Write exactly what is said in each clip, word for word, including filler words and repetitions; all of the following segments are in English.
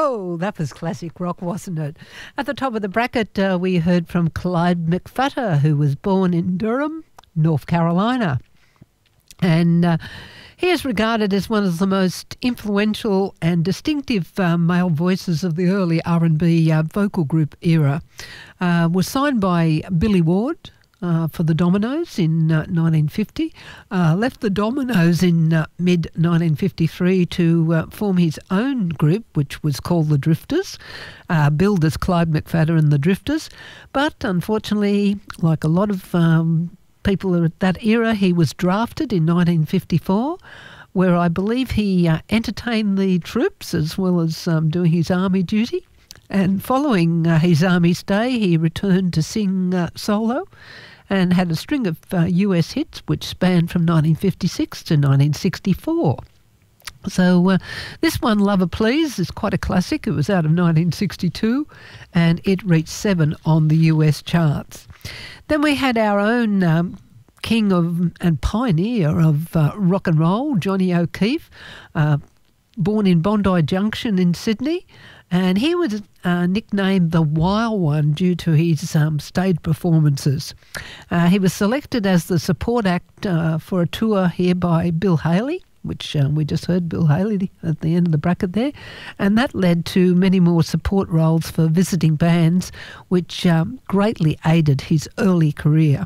Whoa, that was classic rock, wasn't it? At the top of the bracket, uh, we heard from Clyde McPhatter, who was born in Durham, North Carolina. And uh, he is regarded as one of the most influential and distinctive uh, male voices of the early R and B uh, vocal group era. Uh, was signed by Billy Ward uh, for the Dominoes in uh, nineteen fifty. Uh, left the Dominoes in uh, mid nineteen fifty-three to uh, form his own group, which was called the Drifters, uh, billed as Clyde McPhatter and the Drifters. But unfortunately, like a lot of um, people at that era, he was drafted in nineteen fifty-four, where I believe he uh, entertained the troops as well as um, doing his army duty. And following uh, his army stay, he returned to sing uh, solo and had a string of uh, U S hits which spanned from nineteen fifty-six to nineteen sixty-four. So uh, this one, Lover Please, is quite a classic. It was out of nineteen sixty-two and it reached seven on the U S charts. Then we had our own um, king of and pioneer of uh, rock and roll, Johnny O'Keefe, uh, born in Bondi Junction in Sydney. And he was uh, nicknamed the Wild One due to his um, stage performances. Uh, he was selected as the support act uh, for a tour here by Bill Haley, which um, we just heard Bill Haley at the end of the bracket there. And that led to many more support roles for visiting bands, which um, greatly aided his early career.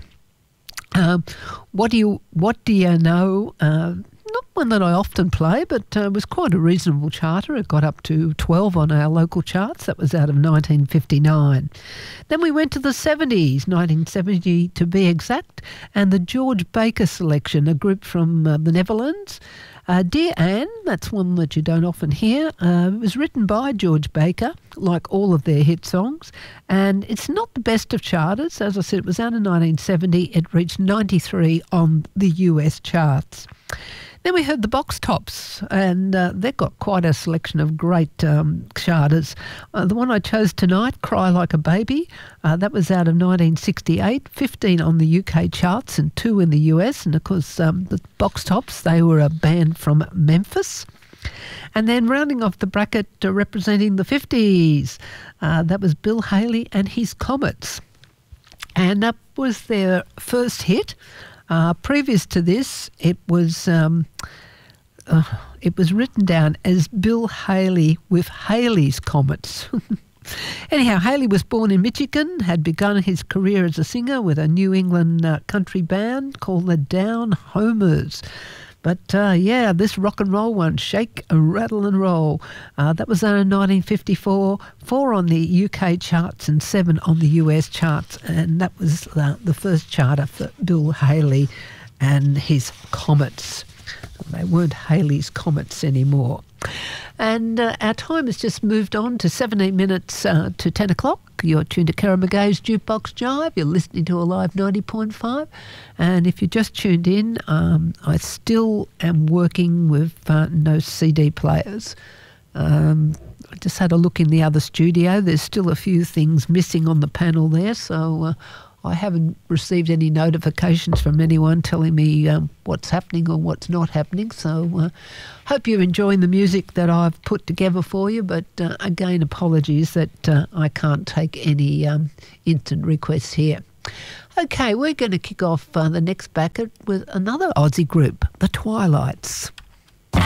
Um, what do you what do you know? Uh, not one that I often play, but uh, was quite a reasonable charter. It got up to twelve on our local charts. That was out of nineteen fifty-nine. Then we went to the seventies, nineteen seventy to be exact, and the George Baker Selection, a group from uh, the Netherlands. Uh, Dear Anne, that's one that you don't often hear. Uh, it was written by George Baker, like all of their hit songs, and it's not the best of charters. As I said, it was out in nineteen seventy. It reached ninety-three on the U S charts. Then we heard the Box Tops, and uh, they've got quite a selection of great um, charters. Uh, the one I chose tonight, Cry Like a Baby, uh, that was out of nineteen sixty-eight, fifteen on the U K charts and two in the U S. And of course, um, the Box Tops, they were a band from Memphis. And then rounding off the bracket, uh, representing the fifties, uh, that was Bill Haley and his Comets. And that was their first hit. Uh, previous to this, it was um, uh, it was written down as Bill Haley with Haley's Comets. Anyhow, Haley was born in Michigan, had begun his career as a singer with a New England uh, country band called the Down Homers. But, uh, yeah, this rock and roll one, Shake, Rattle and Roll, uh, that was in nineteen fifty-four, four on the U K charts and seven on the U S charts. And that was uh, the first charter for Bill Haley and his Comets. They weren't Haley's Comets anymore. And uh, our time has just moved on to seventeen minutes uh, to ten o'clock. You're tuned to Karen McGay's Jukebox Jive. You're listening to Alive ninety point five. And if you just tuned in, um, I still am working with uh, no C D players. Um, I just had a look in the other studio. There's still a few things missing on the panel there, so uh, I haven't received any notifications from anyone telling me um, what's happening or what's not happening. So uh, hope you're enjoying the music that I've put together for you. But uh, again, apologies that uh, I can't take any um, instant requests here. Okay, we're going to kick off uh, the next bracket with another Aussie group, the Twilights.